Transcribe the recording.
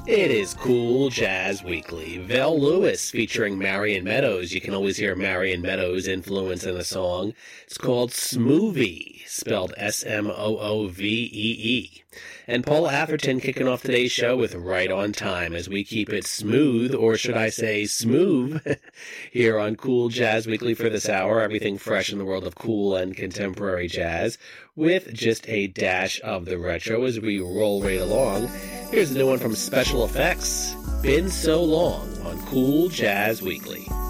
It is Cool Jazz Weekly. Vel Lewis featuring Marion Meadows. You can always hear Marion Meadows' influence in a song. It's called Smoovee, spelled Smoovee. And Paul Atherton kicking off today's show with Right on Time as we keep it smooth, or should I say smooth, here on Cool Jazz Weekly for this hour. Everything fresh in the world of cool and contemporary jazz with just a dash of the retro as we roll right along. Here's a new one from Special Effects, Been So Long on Cool Jazz Weekly.